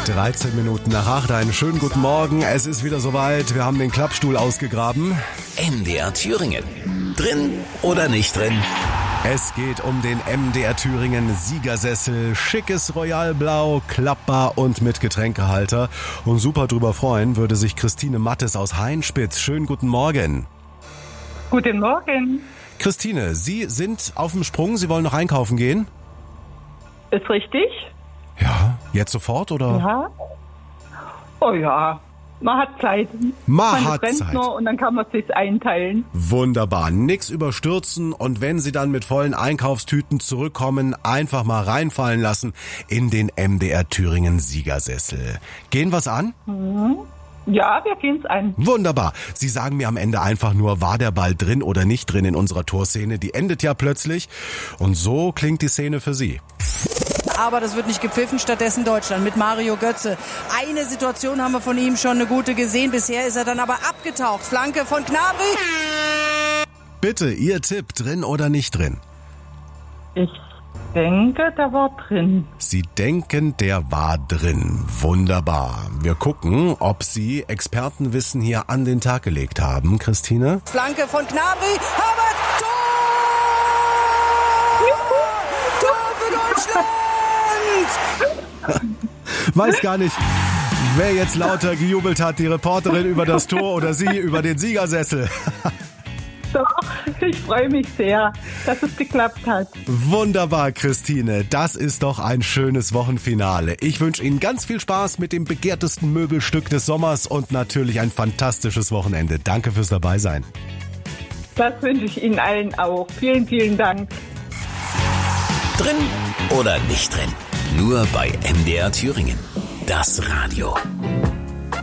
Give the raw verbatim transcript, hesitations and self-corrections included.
dreizehn Minuten nach acht, einen schönen guten Morgen. Es ist wieder soweit, wir haben den Klappstuhl ausgegraben. M D R Thüringen. Drin oder nicht drin? Es geht um den M D R Thüringen Siegersessel. Schickes Royalblau, klappbar und mit Getränkehalter. Und super drüber freuen würde sich Christine Mattes aus Heinspitz. Schönen guten Morgen. Guten Morgen. Christine, Sie sind auf dem Sprung, Sie wollen noch einkaufen gehen? Ist richtig? Ja, jetzt sofort oder? Ja. Oh ja, man hat Zeit. Man, man hat brennt Zeit. Nur und dann kann man sich einteilen. Wunderbar, nix überstürzen und wenn Sie dann mit vollen Einkaufstüten zurückkommen, einfach mal reinfallen lassen in den M D R Thüringen Siegersessel. Gehen wir's an? Mhm. Ja, wir gehen's an. Wunderbar. Sie sagen mir am Ende einfach nur, war der Ball drin oder nicht drin in unserer Torszene? Die endet ja plötzlich. Und so klingt die Szene für Sie. Aber das wird nicht gepfiffen, stattdessen Deutschland mit Mario Götze. Eine Situation haben wir von ihm schon eine gute gesehen. Bisher ist er dann aber abgetaucht. Flanke von Gnabry. Bitte, Ihr Tipp, drin oder nicht drin? Ich denke, der war drin. Sie denken, der war drin. Wunderbar. Wir gucken, ob Sie Expertenwissen hier an den Tag gelegt haben, Christine. Flanke von Gnabry. Havertz. Tor! Tor für Deutschland! Weiß gar nicht, wer jetzt lauter gejubelt hat, die Reporterin über das Tor oder Sie über den Siegersessel. Doch, ich freue mich sehr, dass es geklappt hat. Wunderbar, Christine. Das ist doch ein schönes Wochenfinale. Ich wünsche Ihnen ganz viel Spaß mit dem begehrtesten Möbelstück des Sommers und natürlich ein fantastisches Wochenende. Danke fürs Dabeisein. Das wünsche ich Ihnen allen auch. Vielen, vielen Dank. Drin oder nicht drin? Nur bei M D R Thüringen. Das Radio.